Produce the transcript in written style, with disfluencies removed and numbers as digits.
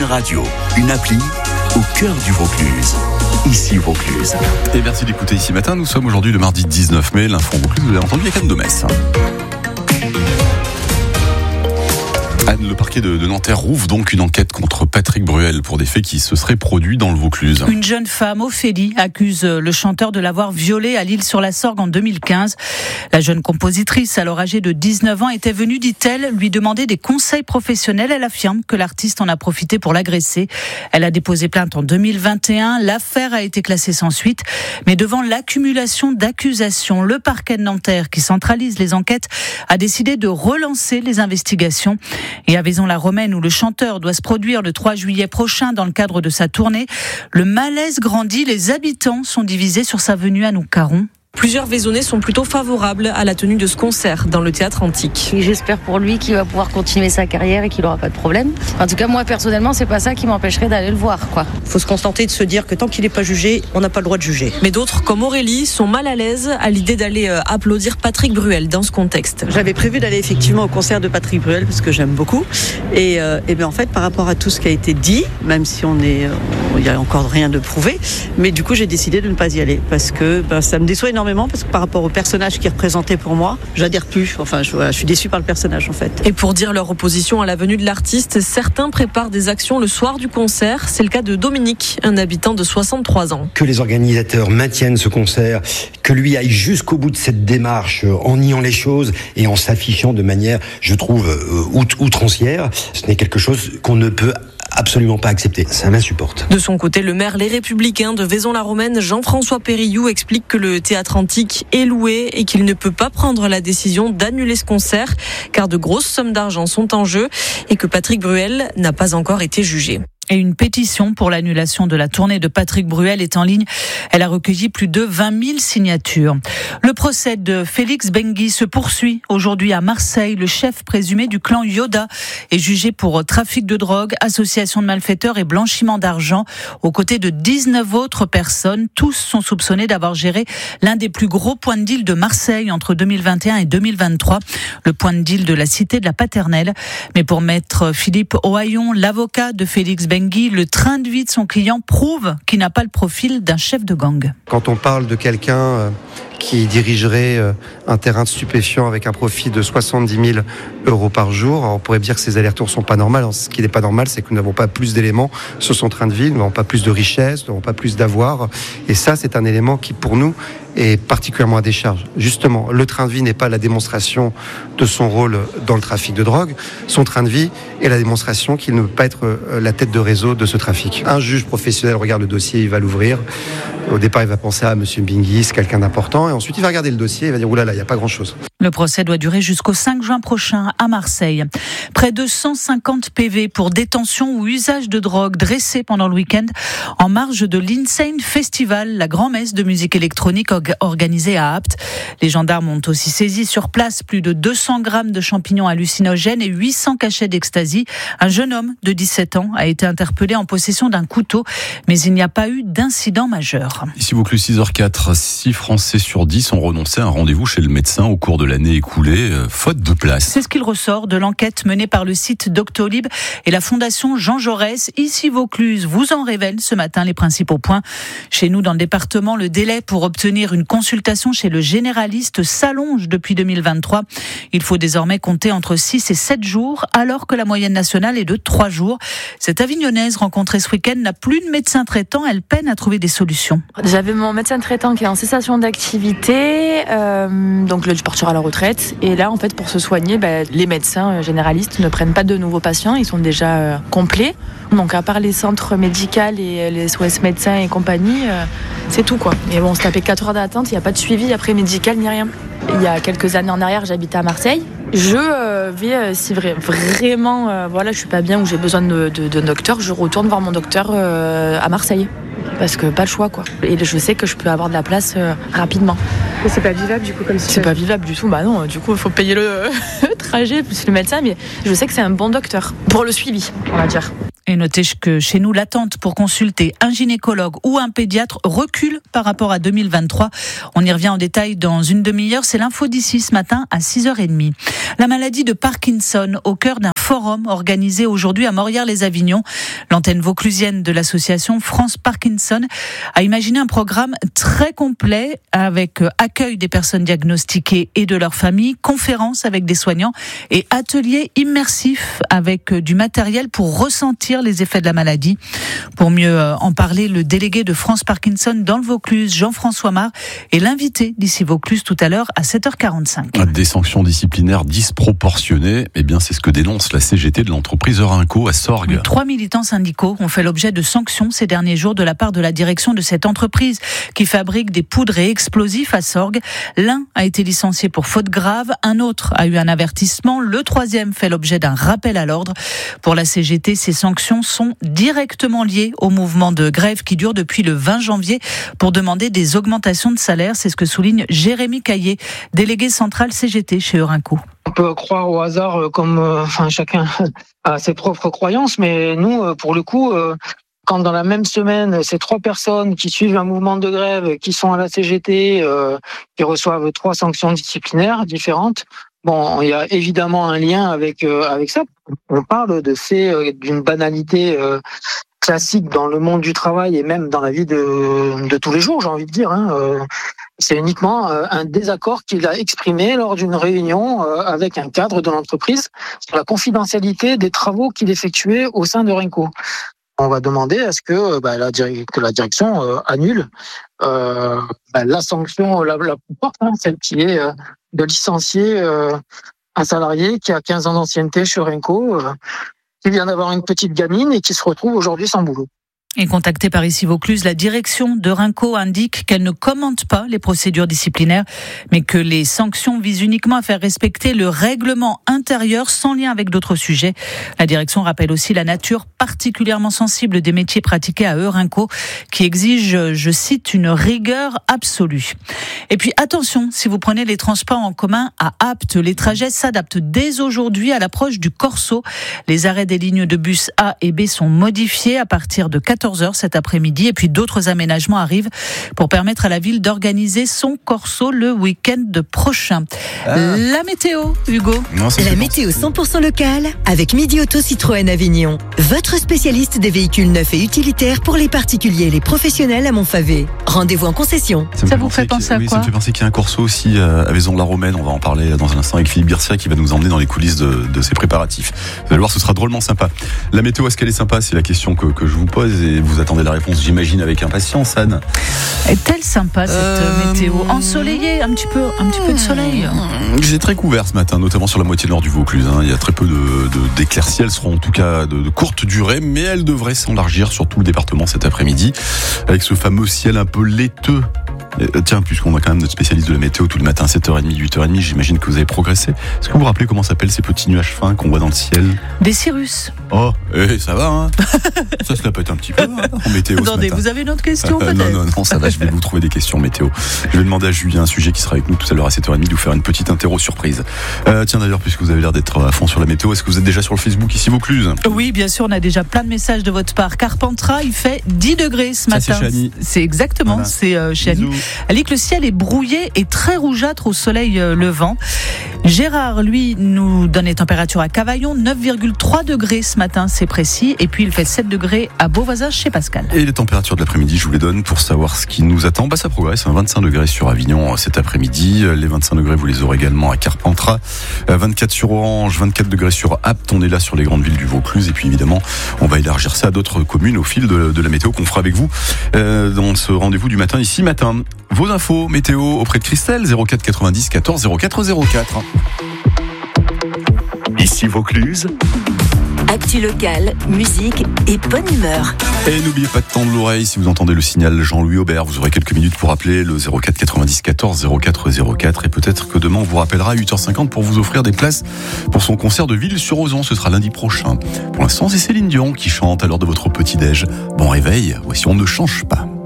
Radio, une appli au cœur du Vaucluse. Ici Vaucluse. Et merci d'écouter Ici Matin. Nous sommes aujourd'hui le mardi 19 mai. L'info Vaucluse, vous avez entendu, avec Anne de Metz. Anne, le parquet de Nanterre rouvre donc une enquête contre Patrick Bruel pour des faits qui se seraient produits dans le Vaucluse. Une jeune femme, Ophélie, accuse le chanteur de l'avoir violée à l'Isle-sur-la-Sorgue en 2015. La jeune compositrice, alors âgée de 19 ans, était venue, dit-elle, lui demander des conseils professionnels. Elle affirme que l'artiste en a profité pour l'agresser. Elle a déposé plainte en 2021. L'affaire a été classée sans suite. Mais devant l'accumulation d'accusations, le parquet de Nanterre, qui centralise les enquêtes, a décidé de relancer les investigations. Et à Vaison-la-Romaine, où le chanteur doit se produire le 3 juillet prochain dans le cadre de sa tournée, le malaise grandit. Les habitants sont divisés sur sa venue à Noucaron. Plusieurs Vaisonnais sont plutôt favorables à la tenue de ce concert dans le théâtre antique. Et j'espère pour lui qu'il va pouvoir continuer sa carrière et qu'il n'aura pas de problème. En tout cas, moi personnellement, c'est pas ça qui m'empêcherait d'aller le voir, quoi. Faut se contenter de se dire que tant qu'il n'est pas jugé, on n'a pas le droit de juger. Mais d'autres, comme Aurélie, sont mal à l'aise à l'idée d'aller applaudir Patrick Bruel dans ce contexte. J'avais prévu d'aller effectivement au concert de Patrick Bruel parce que j'aime beaucoup. Et bien en fait, par rapport à tout ce qui a été dit, même si il n'y a encore rien de prouvé, mais du coup j'ai décidé de ne pas y aller parce que ça me déçoit énormément, parce que par rapport au personnage qui est représenté pour moi, j'adhère plus. Enfin, je suis déçue par le personnage en fait. Et pour dire leur opposition à la venue de l'artiste, certains préparent des actions le soir du concert. C'est le cas de Dominique, un habitant de 63 ans. Que les organisateurs maintiennent ce concert, que lui aille jusqu'au bout de cette démarche en niant les choses et en s'affichant de manière, je trouve, outrancière, ce n'est quelque chose qu'on ne peut absolument pas accepté, ça m'insupporte. De son côté, le maire Les Républicains de Vaison-la-Romaine, Jean-François Périllou, explique que le théâtre antique est loué et qu'il ne peut pas prendre la décision d'annuler ce concert car de grosses sommes d'argent sont en jeu et que Patrick Bruel n'a pas encore été jugé. Et une pétition pour l'annulation de la tournée de Patrick Bruel est en ligne. Elle a recueilli plus de 20 000 signatures. Le procès de Félix Benguy se poursuit aujourd'hui à Marseille. Le chef présumé du clan Yoda est jugé pour trafic de drogue, association de malfaiteurs et blanchiment d'argent, aux côtés de 19 autres personnes. Tous sont soupçonnés d'avoir géré l'un des plus gros points de deal de Marseille entre 2021 et 2023, le point de deal de la cité de la Paternelle. Mais pour maître Philippe Ohaillon, l'avocat de Félix Benguy, le train de vie de son client prouve qu'il n'a pas le profil d'un chef de gang. Quand on parle de quelqu'un qui dirigerait un terrain de stupéfiants avec un profit de 70 000 euros par jour, alors on pourrait dire que ces allers-retours sont pas normaux. Alors, ce qui n'est pas normal, c'est que nous n'avons pas plus d'éléments sur son train de vie, nous n'avons pas plus de richesse, nous n'avons pas plus d'avoir. Et ça, c'est un élément qui, pour nous, est particulièrement à décharge. Justement, le train de vie n'est pas la démonstration de son rôle dans le trafic de drogue. Son train de vie est la démonstration qu'il ne peut pas être la tête de réseau de ce trafic. Un juge professionnel regarde le dossier, il va l'ouvrir. Au départ, il va penser à M. Benguy, c'est quelqu'un d'important. Et ensuite, il va regarder le dossier et il va dire « Oulala, il n'y a pas grand-chose ». Le procès doit durer jusqu'au 5 juin prochain à Marseille. Près de 150 PV pour détention ou usage de drogue dressés pendant le week-end en marge de l'Insane Festival, la grand-messe de musique électronique organisée à Apt. Les gendarmes ont aussi saisi sur place plus de 200 grammes de champignons hallucinogènes et 800 cachets d'ecstasy. Un jeune homme de 17 ans a été interpellé en possession d'un couteau, mais il n'y a pas eu d'incident majeur. Ici Vaucluse 6h04, 6 Français sur 10 ont renoncé à un rendez-vous chez le médecin au cours de l'année écoulée, faute de place. C'est ce qu'il ressort de l'enquête menée par le site Doctolib et la Fondation Jean Jaurès. Ici Vaucluse vous en révèle ce matin les principaux points. Chez nous, dans le département, le délai pour obtenir une consultation chez le généraliste s'allonge depuis 2023. Il faut désormais compter entre 6 et 7 jours, alors que la moyenne nationale est de 3 jours. Cette Avignonnaise rencontrée ce week-end n'a plus de médecin traitant. Elle peine à trouver des solutions. J'avais mon médecin traitant qui est en cessation d'activité, donc le partir à la retraite. Et là, en fait, pour se soigner, les médecins généralistes ne prennent pas de nouveaux patients. Ils sont déjà complets. Donc, à part les centres médicaux et les SOS médecins et compagnie, c'est tout, quoi. Mais bon, on se tapait 4 heures d'attente. Il n'y a pas de suivi après médical ni rien. Il y a quelques années en arrière, j'habitais à Marseille. Je vais, si vraiment, je suis pas bien ou j'ai besoin de docteur, je retourne voir mon docteur à Marseille. Parce que pas le choix, quoi. Et je sais que je peux avoir de la place rapidement. Et c'est pas vivable du coup comme situation. C'est pas vivable du tout. Bah non, du coup il faut payer le trajet plus le médecin, mais je sais que c'est un bon docteur pour le suivi, on va dire. Et notez que chez nous, l'attente pour consulter un gynécologue ou un pédiatre recule par rapport à 2023. On y revient en détail dans une demi-heure. C'est l'info d'ici ce matin à 6h30. La maladie de Parkinson au cœur d'un forum organisé aujourd'hui à Morières-les-Avignon. L'antenne vauclusienne de l'association France Parkinson a imaginé un programme très complet avec accueil des personnes diagnostiquées et de leurs familles, conférences avec des soignants et ateliers immersifs avec du matériel pour ressentir les effets de la maladie. Pour mieux en parler, le délégué de France Parkinson dans le Vaucluse, Jean-François Marc, est l'invité d'ici Vaucluse tout à l'heure à 7h45. Des sanctions disciplinaires disproportionnées, eh bien c'est ce que dénonce la CGT de l'entreprise Eurinco à Sorgues. 3 militants syndicaux ont fait l'objet de sanctions ces derniers jours de la part de la direction de cette entreprise qui fabrique des poudres et explosifs à Sorgues. L'un a été licencié pour faute grave, un autre a eu un avertissement, le troisième fait l'objet d'un rappel à l'ordre. Pour la CGT, ces sanctions sont directement liées au mouvement de grève qui dure depuis le 20 janvier pour demander des augmentations de salaire. C'est ce que souligne Jérémy Caillé, délégué central CGT chez Eurinco. On peut croire au hasard comme chacun a ses propres croyances, mais nous, pour le coup, quand dans la même semaine, ces 3 personnes qui suivent un mouvement de grève, qui sont à la CGT, qui reçoivent 3 sanctions disciplinaires différentes, bon, il y a évidemment un lien avec ça. On parle de faits d'une banalité classique dans le monde du travail et même dans la vie de tous les jours, j'ai envie de dire. C'est uniquement un désaccord qu'il a exprimé lors d'une réunion avec un cadre de l'entreprise sur la confidentialité des travaux qu'il effectuait au sein de Eurinco. On va demander à ce que la direction annule la sanction la plus forte, celle qui est de licencier un salarié qui a 15 ans d'ancienneté chez Eurinco, qui vient d'avoir une petite gamine et qui se retrouve aujourd'hui sans boulot. Et contactée par ici Vaucluse, la direction d'Eurinco indique qu'elle ne commente pas les procédures disciplinaires, mais que les sanctions visent uniquement à faire respecter le règlement intérieur sans lien avec d'autres sujets. La direction rappelle aussi la nature particulièrement sensible des métiers pratiqués à Eurinco, qui exige, je cite, une rigueur absolue. Et puis attention, si vous prenez les transports en commun à Apt, les trajets s'adaptent dès aujourd'hui à l'approche du Corso. Les arrêts des lignes de bus A et B sont modifiés à partir de 14h cet après-midi et puis d'autres aménagements arrivent pour permettre à la ville d'organiser son Corso le week-end prochain. La météo, Hugo. La météo 100% locale avec Midi Auto Citroën Avignon. Votre spécialiste des véhicules neufs et utilitaires pour les particuliers et les professionnels à Montfavet. Rendez-vous en concession. Ça vous fait penser à quoi? Ça me fait penser qu'il y a un Corso aussi à Vaison-la-Romaine. On va en parler dans un instant avec Philippe Bircia qui va nous emmener dans les coulisses de ses préparatifs. Vous allez voir, ce sera drôlement sympa. La météo, est-ce qu'elle est sympa? C'est la question que je vous pose et vous attendez la réponse, j'imagine, avec impatience, Anne. Est-elle sympa cette météo? Ensoleillée, un petit peu de soleil. C'est très couvert ce matin, notamment sur la moitié nord du Vaucluse. Il y a très peu d'éclaircies. Elles seront en tout cas de courte durée, mais elles devraient s'élargir sur tout le département cet après-midi, avec ce fameux ciel un peu laiteux. Tiens, puisqu'on a quand même notre spécialiste de la météo tout le matin, 7h30, 8h30, j'imagine que vous avez progressé. Est-ce que vous vous rappelez comment s'appellent ces petits nuages fins qu'on voit dans le ciel? Des cirrus. Oh, ça va, ça se la pète un petit peu en météo. Attendez, vous avez une autre question peut-être? Non, ça va, je vais vous trouver des questions météo. Je vais demander à Julien, un sujet qui sera avec nous tout à l'heure à 7h30, de vous faire une petite interro surprise. Tiens d'ailleurs, puisque vous avez l'air d'être à fond sur la météo, est-ce que vous êtes déjà sur le Facebook ici Vaucluse? Oui, bien sûr, on a déjà plein de messages de votre part. Carpentras, il fait 10 degrés ce matin. C'est chez Annie. C'est exactement, voilà. C'est chez Annie. Elle dit que le ciel est brouillé et très rougeâtre au soleil levant. Gérard, lui, nous donne les températures à Cavaillon, 9,3 degrés ce matin, c'est précis. Et puis il fait 7 degrés à Beauvoisin chez Pascal. Et les températures de l'après-midi, je vous les donne pour savoir ce qui nous attend. Ça progresse, 25 degrés sur Avignon cet après-midi. Les 25 degrés, vous les aurez également à Carpentras. 24 sur Orange, 24 degrés sur Apt. On est là sur les grandes villes du Vaucluse. Et puis évidemment, on va élargir ça à d'autres communes au fil de la météo qu'on fera avec vous dans ce rendez-vous du matin, ici matin. Vos infos météo auprès de Christelle, 04 90 14 04 04. Ici Vaucluse. Actu locale, musique et bonne humeur. Et n'oubliez pas de tendre l'oreille si vous entendez le signal Jean-Louis Aubert. Vous aurez quelques minutes pour appeler le 04 90 14 04 04. Et peut-être que demain on vous rappellera à 8h50 pour vous offrir des places pour son concert de Ville-sur-Ozon. Ce sera lundi prochain. Pour l'instant, c'est Céline Dion qui chante à l'heure de votre petit-déj. Bon réveil, voici On ne change pas.